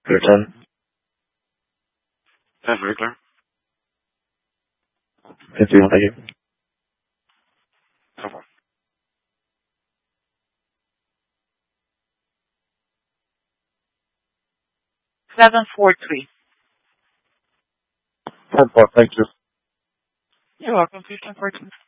Clear 10. 10, very clear. 51, thank you. No problem. $743. 10-4, thank you. You're welcome. 1514.